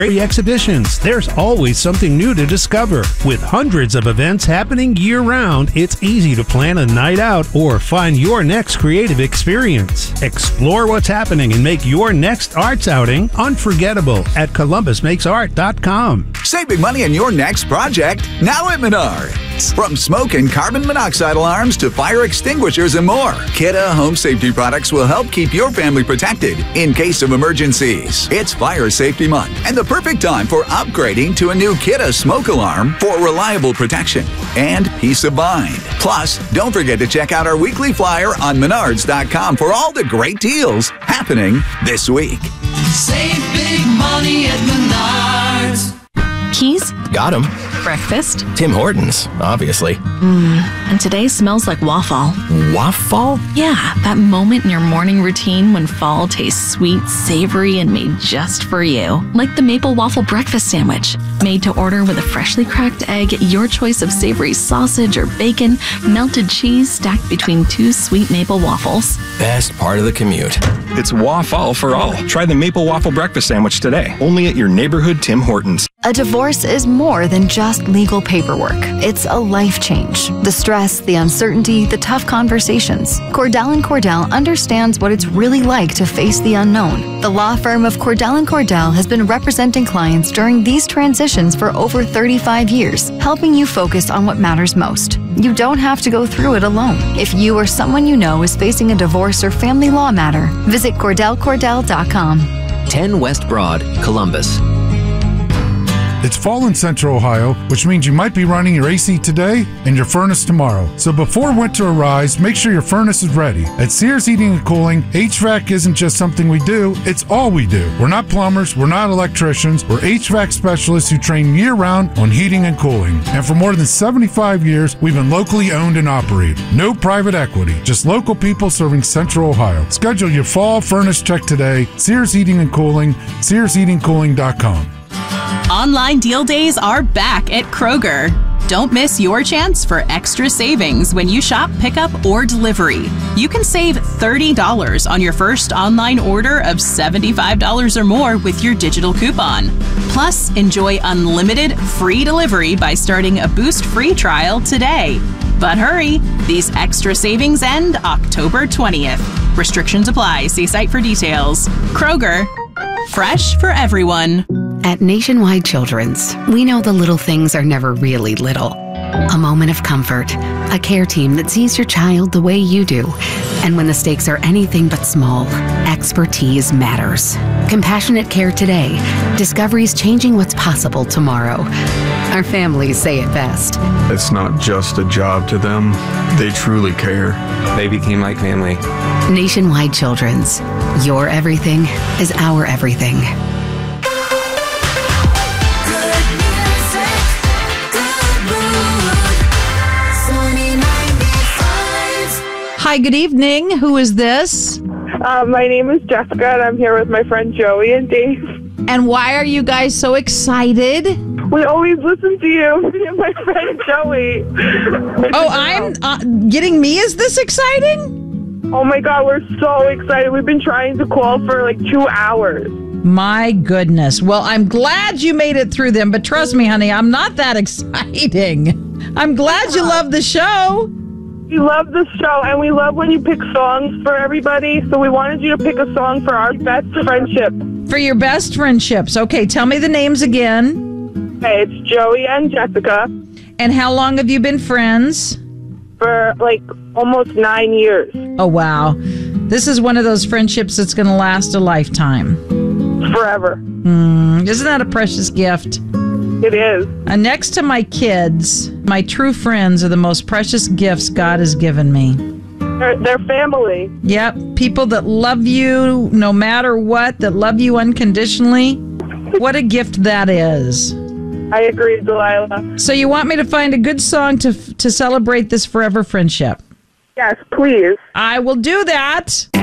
Exhibitions. There's always something new to discover. With hundreds of events happening year-round, it's easy to plan a night out or find your next creative experience. Explore what's happening and make your next arts outing unforgettable at ColumbusMakesArt.com. Save big money on your next project now at Menards. From smoke and carbon monoxide alarms to fire extinguishers and more, Kidde Home Safety products will help keep your family protected in case of emergencies. It's Fire Safety Month and the perfect time for upgrading to a new Kidde smoke alarm for reliable protection and peace of mind. Plus, don't forget to check out our weekly flyer on Menards.com for all the great deals happening this week. Save big money at Menards. Keys? Got 'em. Breakfast? Tim Hortons, obviously. And today smells like waffle. Waffle? Yeah, that moment in your morning routine when fall tastes sweet, savory, and made just for you. Like the maple waffle breakfast sandwich. Made to order with a freshly cracked egg, your choice of savory sausage or bacon, melted cheese stacked between two sweet maple waffles. Best part of the commute. It's waffle for all. Try the maple waffle breakfast sandwich today. Only at your neighborhood Tim Hortons. A divorce is more than just legal paperwork. It's a life change. The stress, the uncertainty, the tough conversations. Cordell & Cordell understands what it's really like to face the unknown. The law firm of Cordell & Cordell has been representing clients during these transitions for over 35 years, helping you focus on what matters most. You don't have to go through it alone. If you or someone you know is facing a divorce or family law matter, visit CordellCordell.com. 10 West Broad, Columbus. It's fall in Central Ohio, which means you might be running your AC today and your furnace tomorrow. So before winter arrives, make sure your furnace is ready. At Sears Heating and Cooling, HVAC isn't just something we do, it's all we do. We're not plumbers, we're not electricians, we're HVAC specialists who train year-round on heating and cooling. And for more than 75 years, we've been locally owned and operated. No private equity, just local people serving Central Ohio. Schedule your fall furnace check today. Sears Heating and Cooling, SearsHeatingCooling.com. Online deal days are back at Kroger. Don't miss your chance for extra savings when you shop pickup or delivery. You can save $30 on your first online order of $75 or more with your digital coupon. Plus, enjoy unlimited free delivery by starting a Boost free trial today. But hurry, these extra savings end October 20th. Restrictions apply. See site for details. Kroger, fresh for everyone. At Nationwide Children's, we know the little things are never really little. A moment of comfort, a care team that sees your child the way you do. And when the stakes are anything but small, expertise matters. Compassionate care today, discoveries changing what's possible tomorrow. Our families say it best. It's not just a job to them, they truly care. They became like family. Nationwide Children's, your everything is our everything. Hi, good evening. Who is this? My name is Jessica, and I'm here with my friend Joey and Dave. And why are you guys so excited? We always listen to you, me and my friend Joey. Oh, I'm getting me? Is this exciting? Oh my God, we're so excited. We've been trying to call for like 2 hours. My goodness. Well, I'm glad you made it through them, but trust me, honey, I'm not that exciting. I'm glad you love the show. We love the show, and we love when you pick songs for everybody. So we wanted you to pick a song for our best friendship. For your best friendships. Okay, tell me the names again. Okay, it's Joey and Jessica. And how long have you been friends? For like almost 9 years. Oh, wow. This is one of those friendships that's going to last a lifetime. Forever. Isn't that a precious gift? It is. And next to my kids, my true friends are the most precious gifts God has given me. They're family. Yep. People that love you no matter what, that love you unconditionally. What a gift that is. I agree, Delilah. So you want me to find a good song to celebrate this forever friendship? Yes, please. I will do that.